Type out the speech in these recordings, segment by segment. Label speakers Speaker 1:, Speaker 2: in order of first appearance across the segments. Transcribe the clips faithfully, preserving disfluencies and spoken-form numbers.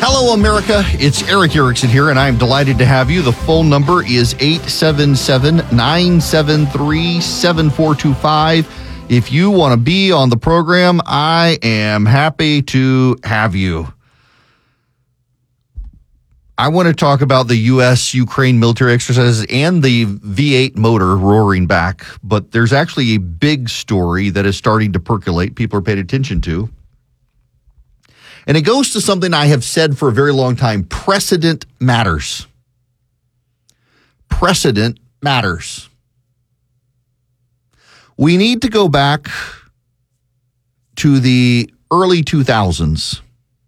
Speaker 1: Hello, America. It's Erick Erickson here, and I'm delighted to have you. The phone number is eight seven seven, nine seven three, seven four two five. If you want to be on the program, I am happy to have you. I want to talk about the U S Ukraine military exercises and the V eight motor roaring back, but there's actually a big story that is starting to percolate. People are paying attention to. And it goes to something I have said for a very long time. Precedent matters. Precedent matters. We need to go back to the early two thousands.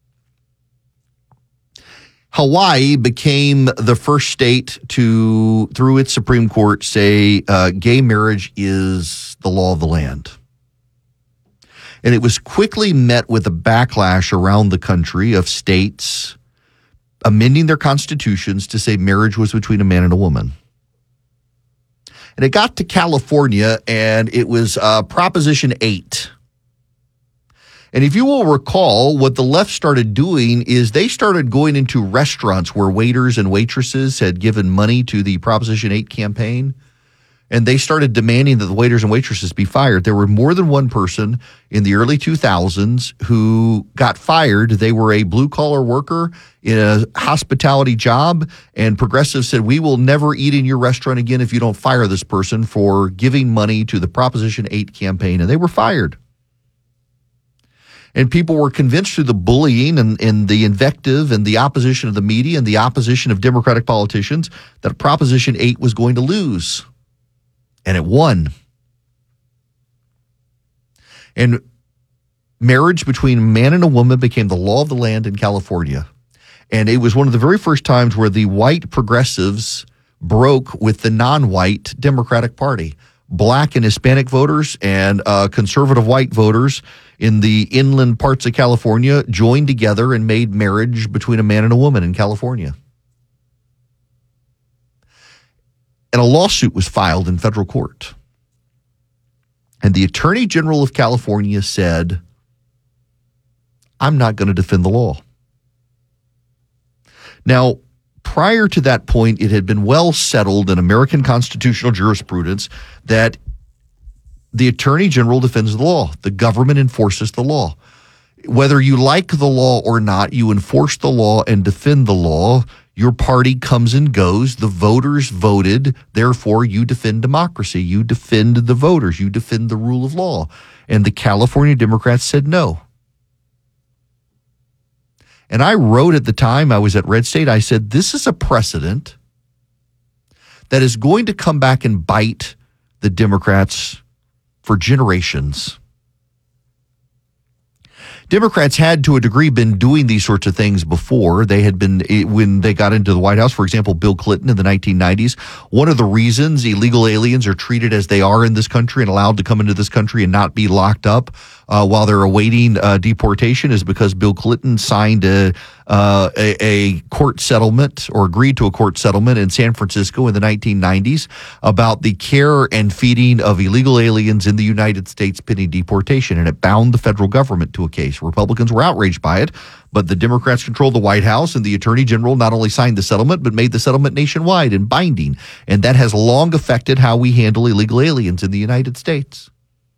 Speaker 1: Hawaii became the first state to, through its Supreme Court, say uh, gay marriage is the law of the land. And it was quickly met with a backlash around the country of states amending their constitutions to say marriage was between a man and a woman. And it got to California, and it was uh, Proposition eight. And if you will recall, what the left started doing is they started going into restaurants where waiters and waitresses had given money to the Proposition eight campaign, and they started demanding that the waiters and waitresses be fired. There were more than one person in the early two thousands who got fired. They were a blue-collar worker in a hospitality job, and progressives said, we will never eat in your restaurant again if you don't fire this person for giving money to the Proposition eight campaign, and they were fired. And people were convinced through the bullying and, and the invective and the opposition of the media and the opposition of Democratic politicians that Proposition eight was going to lose. And it won. And marriage between a man and a woman became the law of the land in California. And it was one of the very first times where the white progressives broke with the non-white Democratic Party. Black and Hispanic voters and uh, conservative white voters in the inland parts of California joined together and made marriage between a man and a woman in California. And a lawsuit was filed in federal court. And the Attorney General of California said, I'm not going to defend the law. Now, prior to that point, it had been well settled in American constitutional jurisprudence that the Attorney General defends the law. The government enforces the law. Whether you like the law or not, you enforce the law and defend the law. Your party comes and goes. The voters voted. Therefore, you defend democracy. You defend the voters. You defend the rule of law. And the California Democrats said no. And I wrote at the time, I was at Red State, I said, this is a precedent that is going to come back and bite the Democrats for generations. Democrats had, to a degree, been doing these sorts of things before. They had been, when they got into the White House, for example, Bill Clinton in the nineteen nineties, one of the reasons illegal aliens are treated as they are in this country and allowed to come into this country and not be locked up uh, while they're awaiting uh, deportation is because Bill Clinton signed a, uh, a, a court settlement or agreed to a court settlement in San Francisco in the nineteen nineties about the care and feeding of illegal aliens in the United States pending deportation, and it bound the federal government to a case. Republicans were outraged by it, but the Democrats controlled the White House, and the Attorney General not only signed the settlement, but made the settlement nationwide and binding. And that has long affected how we handle illegal aliens in the United States.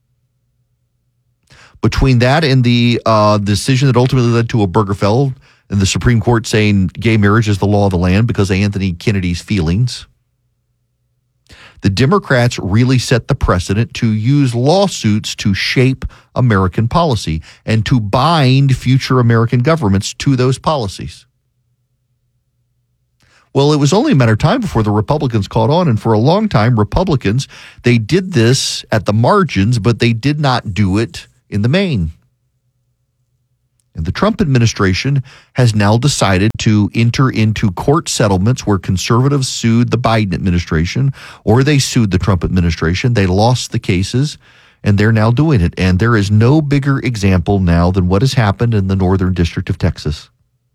Speaker 1: Between that and the uh, decision that ultimately led to Obergefell and the Supreme Court saying gay marriage is the law of the land because of Anthony Kennedy's feelings, the Democrats really set the precedent to use lawsuits to shape American policy and to bind future American governments to those policies. Well, it was only a matter of time before the Republicans caught on, and for a long time, Republicans, they did this at the margins, but they did not do it in the main. And the Trump administration has now decided to enter into court settlements where conservatives sued the Biden administration or they sued the Trump administration. They lost the cases, and they're now doing it. And there is no bigger example now than what has happened in the Northern District of Texas.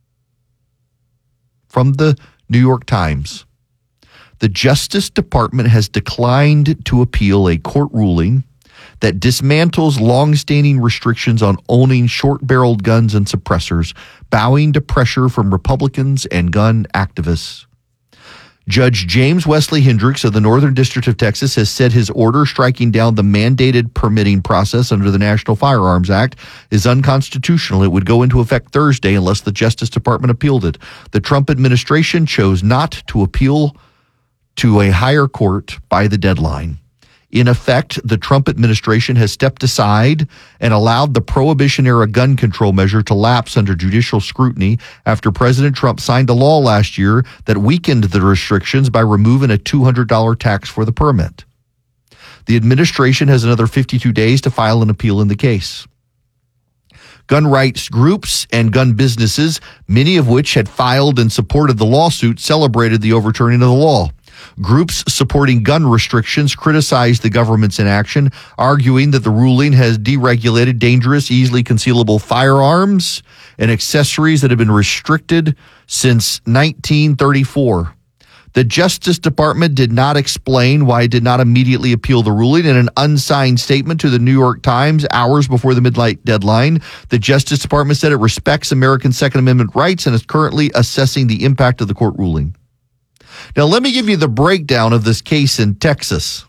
Speaker 1: From the New York Times, the Justice Department has declined to appeal a court ruling that dismantles long-standing restrictions on owning short-barreled guns and suppressors, bowing to pressure from Republicans and gun activists. Judge James Wesley Hendricks of the Northern District of Texas has said his order striking down the mandated permitting process under the National Firearms Act is unconstitutional. It would go into effect Thursday unless the Justice Department appealed it. The Trump administration chose not to appeal to a higher court by the deadline. In effect, the Trump administration has stepped aside and allowed the Prohibition-era gun control measure to lapse under judicial scrutiny after President Trump signed a law last year that weakened the restrictions by removing a two hundred dollars tax for the permit. The administration has another fifty-two days to file an appeal in the case. Gun rights groups and gun businesses, many of which had filed and supported the lawsuit, celebrated the overturning of the law. Groups supporting gun restrictions criticized the government's inaction, arguing that the ruling has deregulated dangerous, easily concealable firearms and accessories that have been restricted since nineteen thirty-four. The Justice Department did not explain why it did not immediately appeal the ruling. In an unsigned statement to the New York Times hours before the midnight deadline, the Justice Department said it respects American Second Amendment rights and is currently assessing the impact of the court ruling. Now, let me give you the breakdown of this case in Texas.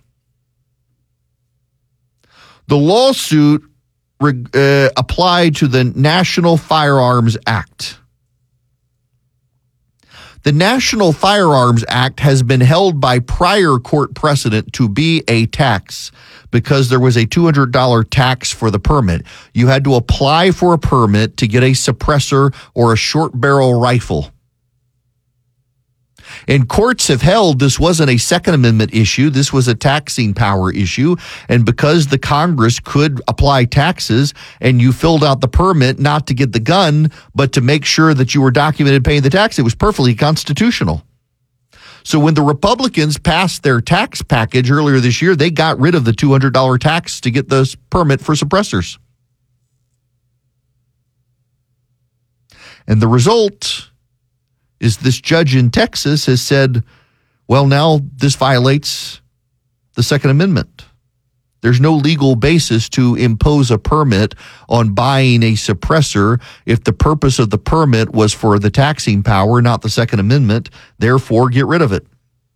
Speaker 1: The lawsuit uh, applied to the National Firearms Act. The National Firearms Act has been held by prior court precedent to be a tax because there was a two hundred dollars tax for the permit. You had to apply for a permit to get a suppressor or a short barrel rifle. And courts have held this wasn't a Second Amendment issue. This was a taxing power issue. And because the Congress could apply taxes and you filled out the permit not to get the gun, but to make sure that you were documented paying the tax, it was perfectly constitutional. So when the Republicans passed their tax package earlier this year, they got rid of the two hundred dollars tax to get this permit for suppressors. And the result is this judge in Texas has said, well, now this violates the Second Amendment. There's no legal basis to impose a permit on buying a suppressor if the purpose of the permit was for the taxing power, not the Second Amendment. Therefore, get rid of it.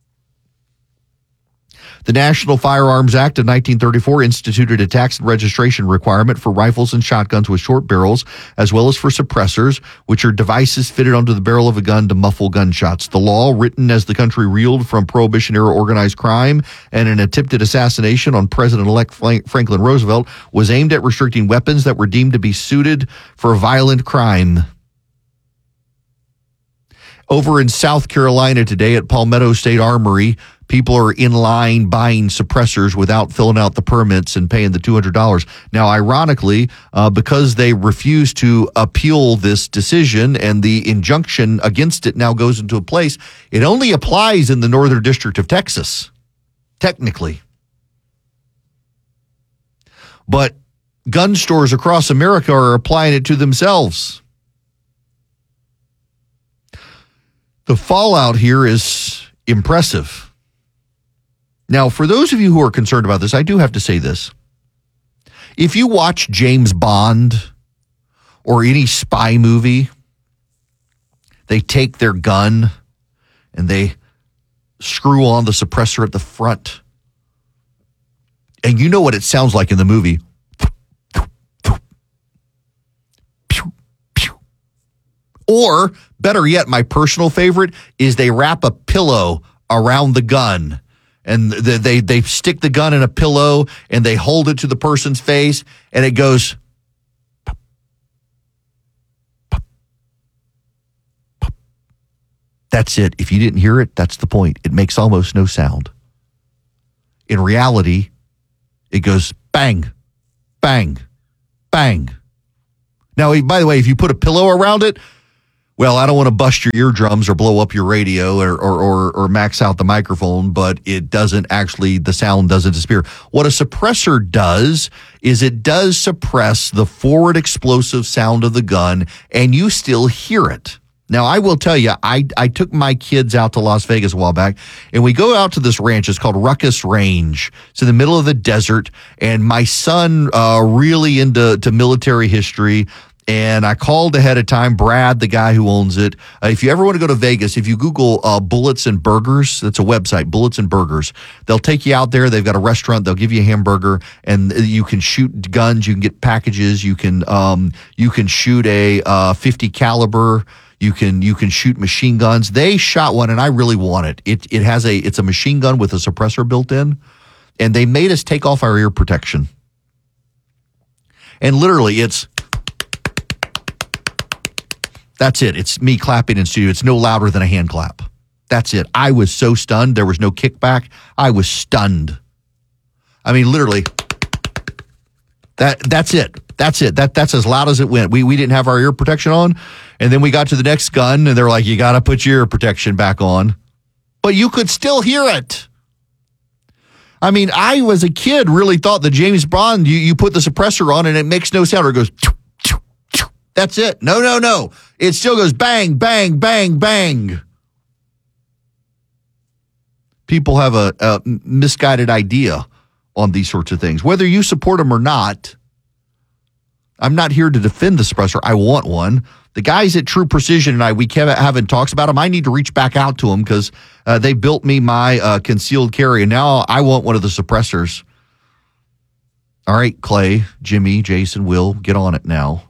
Speaker 1: The National Firearms Act of nineteen thirty-four instituted a tax and registration requirement for rifles and shotguns with short barrels, as well as for suppressors, which are devices fitted onto the barrel of a gun to muffle gunshots. The law, written as the country reeled from Prohibition-era organized crime and an attempted assassination on President-elect Franklin Roosevelt, was aimed at restricting weapons that were deemed to be suited for violent crime. Over in South Carolina today at Palmetto State Armory, people are in line buying suppressors without filling out the permits and paying the two hundred dollars. Now, ironically, uh, because they refuse to appeal this decision and the injunction against it now goes into place, it only applies in the Northern District of Texas, technically. But gun stores across America are applying it to themselves. The fallout here is impressive. Now, for those of you who are concerned about this, I do have to say this. If you watch James Bond or any spy movie, they take their gun and they screw on the suppressor at the front. And you know what it sounds like in the movie. Or, better yet, my personal favorite is they wrap a pillow around the gun. And they, they they stick the gun in a pillow and they hold it to the person's face and it goes. Pop, pop, pop. That's it. If you didn't hear it, that's the point. It makes almost no sound. In reality, it goes bang, bang, bang. Now, by the way, if you put a pillow around it, well, I don't want to bust your eardrums or blow up your radio or, or or or max out the microphone, but it doesn't actually, the sound doesn't disappear. What a suppressor does is it does suppress the forward explosive sound of the gun, and you still hear it. Now, I will tell you, I, I took my kids out to Las Vegas a while back, and we go out to this ranch. It's called Ruckus Range. It's in the middle of the desert, and my son uh, really into to military history, and I called ahead of time, Brad, the guy who owns it. Uh, if you ever want to go to Vegas, if you Google uh, Bullets and Burgers, that's a website, Bullets and Burgers. They'll take you out there. They've got a restaurant. They'll give you a hamburger, and you can shoot guns. You can get packages. You can um, you can shoot a uh, fifty caliber. You can you can shoot machine guns. They shot one, and I really want it. It it has a it's a machine gun with a suppressor built in, and they made us take off our ear protection. And literally, it's that's it. It's me clapping in studio. It's no louder than a hand clap. That's it. I was so stunned. There was no kickback. I was stunned. I mean, literally. That that's it. That's it. That that's as loud as it went. We we didn't have our ear protection on, and then we got to the next gun, and they're like, "You got to put your ear protection back on," but you could still hear it. I mean, I was a kid really thought that James Bond, you you put the suppressor on and it makes no sound, or it goes. Choo, choo, choo. That's it. No, no, no. It still goes bang, bang, bang, bang. People have a, a misguided idea on these sorts of things. Whether you support them or not, I'm not here to defend the suppressor. I want one. The guys at True Precision and I, we kept having talks about them. I need to reach back out to them because uh, they built me my uh, concealed carry, and now I want one of the suppressors. All right, Clay, Jimmy, Jason, Will, get on it now.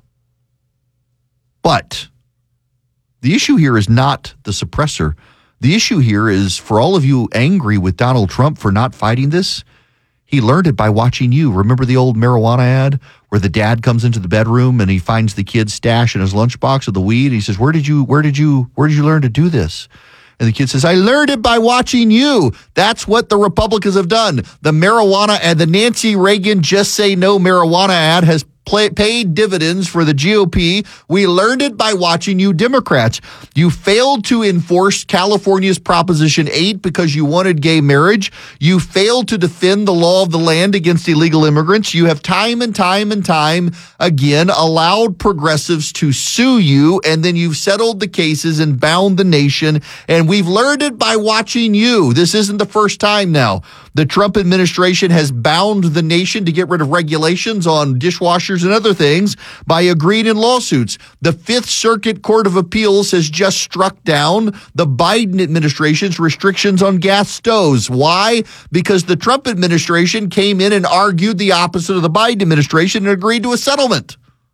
Speaker 1: But the issue here is not the suppressor. The issue here is for all of you angry with Donald Trump for not fighting this, he learned it by watching you. Remember the old marijuana ad where the dad comes into the bedroom and he finds the kid's stash in his lunchbox of the weed? He says, where did you, where did you, where did you learn to do this? And the kid says, I learned it by watching you. That's what the Republicans have done. The marijuana and the Nancy Reagan Just Say No marijuana ad has play, paid dividends for the G O P. We learned it by watching you Democrats. You failed to enforce California's Proposition eight because you wanted gay marriage. You failed to defend the law of the land against illegal immigrants. You have time and time and time again allowed progressives to sue you, and then you've settled the cases and bound the nation, and we've learned it by watching you. This isn't the first time now. The Trump administration has bound the nation to get rid of regulations on dishwashers and other things by agreeing in lawsuits. The Fifth Circuit Court of Appeals has just struck down the Biden administration's restrictions on gas stoves. Why? Because the Trump administration came in and argued the opposite of the Biden administration and agreed to a settlement.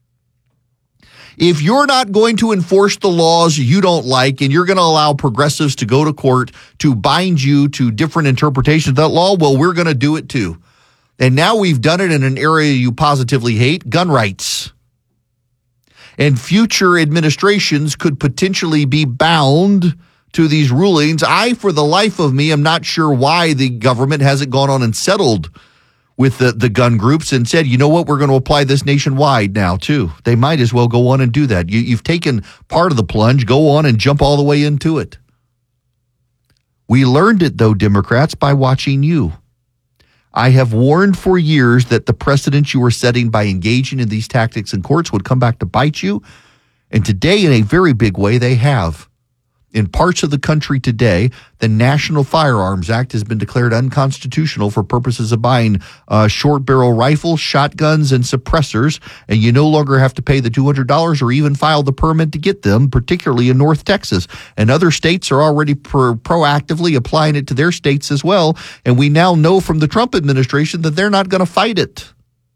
Speaker 1: If you're not going to enforce the laws you don't like and you're going to allow progressives to go to court to bind you to different interpretations of that law, well, we're going to do it too. And now we've done it in an area you positively hate, gun rights. And future administrations could potentially be bound to these rulings. I, for the life of me, am not sure why the government hasn't gone on and settled with the, the gun groups and said, you know what, we're going to apply this nationwide now, too. They might as well go on and do that. You, you've taken part of the plunge, go on and jump all the way into it. We learned it, though, Democrats, by watching you. I have warned for years that the precedent you were setting by engaging in these tactics in courts would come back to bite you. And today, in a very big way, they have. In parts of the country today, the National Firearms Act has been declared unconstitutional for purposes of buying uh, short-barrel rifles, shotguns, and suppressors, and you no longer have to pay the two hundred dollars or even file the permit to get them, particularly in North Texas. And other states are already pro- proactively applying it to their states as well, and we now know from the Trump administration that they're not going to fight it.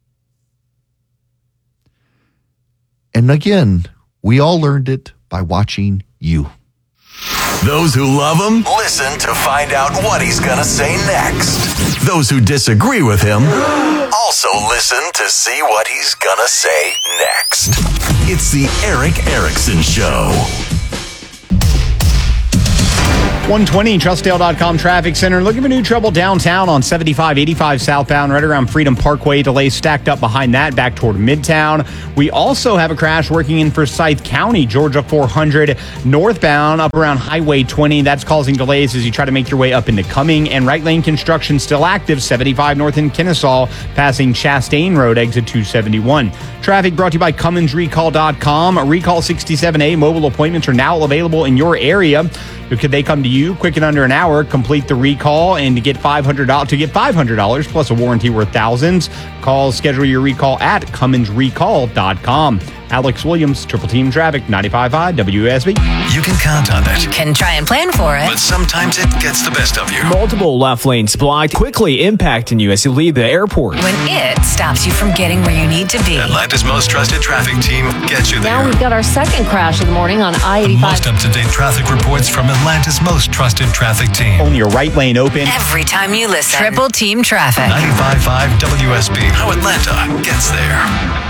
Speaker 1: And again, we all learned it by watching you.
Speaker 2: Those who love him, listen to find out what he's going to say next. Those who disagree with him, also listen to see what he's going to say next. It's the Erick Erickson Show.
Speaker 3: one twenty Trustdale dot com Traffic Center. Looking for new trouble downtown on seventy-five eighty-five southbound, right around Freedom Parkway. Delays stacked up behind that, back toward Midtown. We also have a crash working in Forsyth County, Georgia four hundred northbound, up around Highway twenty. That's causing delays as you try to make your way up into Cumming. And right lane construction still active, seventy-five north in Kennesaw, passing Chastain Road, exit two seventy-one. Traffic brought to you by Cummins Recall dot com. Recall sixty-seven A mobile appointments are now available in your area. Could they come to you quick in under an hour? Complete the recall and to get five hundred dollars to get five hundred dollars plus a warranty worth thousands. Call, schedule your recall at Cummins Recall dot com. Alex Williams, Triple Team Traffic, ninety-five point five W S B.
Speaker 2: You can count on it,
Speaker 4: Can try and plan for it.
Speaker 2: but sometimes it gets the best of you.
Speaker 5: Multiple left lanes blocked, quickly impacting you as you leave the airport.
Speaker 4: When it stops you from getting where you need to be.
Speaker 2: Atlanta's most trusted traffic team gets you there.
Speaker 6: Now we've got our second crash of the morning on I eighty-five.
Speaker 2: Most up-to-date traffic reports from Atlanta's most trusted traffic team.
Speaker 3: Only your right lane open.
Speaker 4: Every time you listen. Triple Team Traffic.
Speaker 2: ninety-five point five W S B. How Atlanta gets there.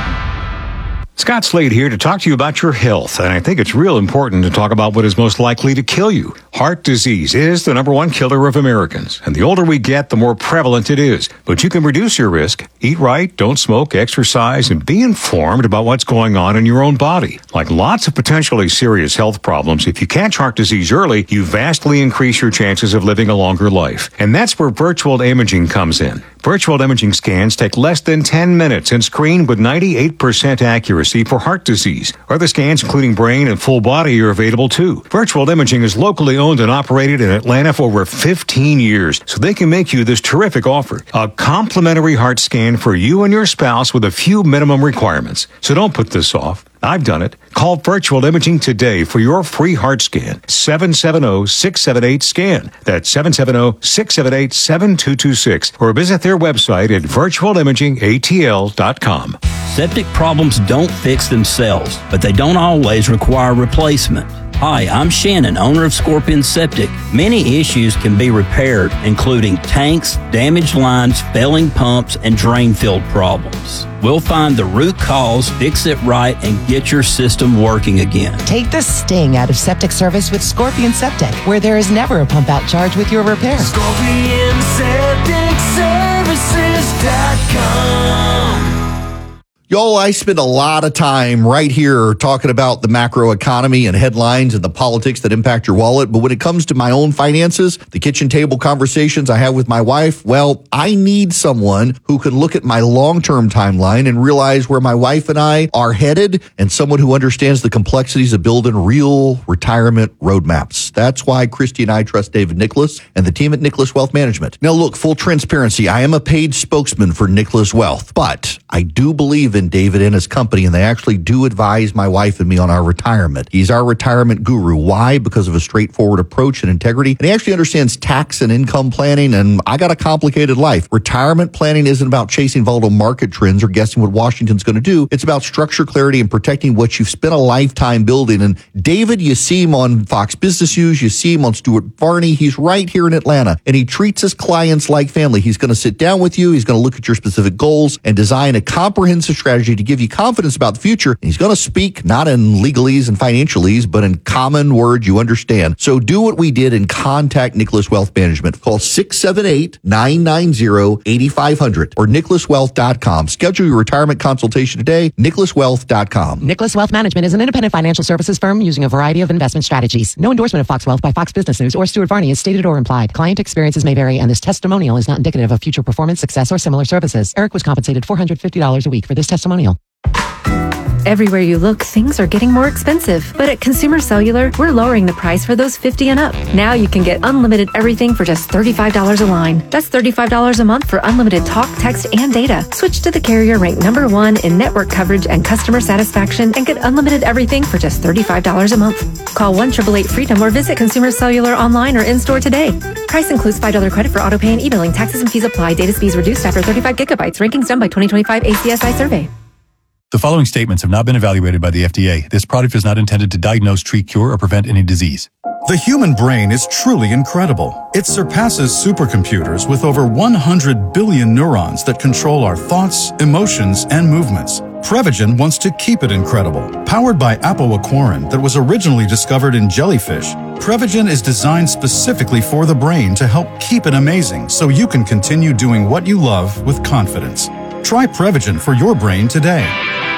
Speaker 7: Scott Slade here to talk to you about your health, and I think it's real important to talk about what is most likely to kill you. Heart disease is the number one killer of Americans, and the older we get, the more prevalent it is. But you can reduce your risk. Eat right, don't smoke, exercise, and be informed about what's going on in your own body. Like lots of potentially serious health problems, if you catch heart disease early, you vastly increase your chances of living a longer life. And that's where virtual imaging comes in. Virtual imaging scans take less than ten minutes and screen with ninety-eight percent accuracy for heart disease. Other scans, including brain and full body, are available too. Virtual imaging is locally owned and operated in Atlanta for over fifteen years, so they can make you this terrific offer. A complimentary heart scan for you and your spouse with a few minimum requirements. So don't put this off. I've done it. Call Virtual Imaging today for your free heart scan. seven seven zero, six seven eight, SCAN. That's seven seven zero, six seven eight, seven two two six. Or visit their website at virtual imaging A T L dot com.
Speaker 8: Septic problems don't fix themselves, but they don't always require replacement. Hi, I'm Shannon, owner of Scorpion Septic. Many issues can be repaired, including tanks, damaged lines, failing pumps, and drain field problems. We'll find the root cause, fix it right, and get your system working again.
Speaker 9: Take the sting out of septic service with Scorpion Septic, where there is never a pump out charge with your repair.
Speaker 10: Scorpion Septic Services dot com.
Speaker 1: Y'all, I spend a lot of time right here talking about the macro economy and headlines and the politics that impact your wallet. But when it comes to my own finances, the kitchen table conversations I have with my wife, well, I need someone who can look at my long-term timeline and realize where my wife and I are headed, and someone who understands the complexities of building real retirement roadmaps. That's why Christy and I trust David Nicholas and the team at Nicholas Wealth Management. Now, look, full transparency, I am a paid spokesman for Nicholas Wealth, but I do believe in David and his company, and they actually do advise my wife and me on our retirement. He's our retirement guru. Why? Because of a straightforward approach and integrity, and he actually understands tax and income planning, and I got a complicated life. Retirement planning isn't about chasing volatile market trends or guessing what Washington's going to do. It's about structure, clarity, and protecting what you've spent a lifetime building. And David, you see him on Fox Business News, you see him on Stuart Varney. He's right here in Atlanta, and he treats his clients like family. He's going to sit down with you. He's going to look at your specific goals and design a comprehensive strategy to give you confidence about the future. And he's going to speak not in legalese and financialese, but in common words you understand. So do what we did and contact Nicholas Wealth Management. Call six seven eight, nine nine zero, eight five zero zero or nicholas wealth dot com. Schedule your retirement consultation today, nicholas wealth dot com.
Speaker 9: Nicholas Wealth Management is an independent financial services firm using a variety of investment strategies. No endorsement of Fox Wealth by Fox Business News or Stuart Varney is stated or implied. Client experiences may vary, and this testimonial is not indicative of future performance, success, or similar services. Eric was compensated four hundred fifty dollars a week for this testimonial.
Speaker 11: Everywhere you look, things are getting more expensive. But at Consumer Cellular, we're lowering the price for those fifty and up. Now you can get unlimited everything for just thirty-five dollars a line. That's thirty-five dollars a month for unlimited talk, text, and data. Switch to the carrier ranked number one in network coverage and customer satisfaction and get unlimited everything for just thirty-five dollars a month. Call one eight eight eight freedom or visit Consumer Cellular online or in-store today. Price includes five dollars credit for auto pay and e-billing. Taxes and fees apply. Data speeds reduced after thirty-five gigabytes. Rankings done by twenty twenty-five A C S I survey.
Speaker 12: The following statements have not been evaluated by the F D A. This product is not intended to diagnose, treat, cure, or prevent any disease.
Speaker 13: The human brain is truly incredible. It surpasses supercomputers with over one hundred billion neurons that control our thoughts, emotions, and movements. Prevagen wants to keep it incredible. Powered by apoaquarin that was originally discovered in jellyfish, Prevagen is designed specifically for the brain to help keep it amazing so you can continue doing what you love with confidence. Try Prevagen for your brain today.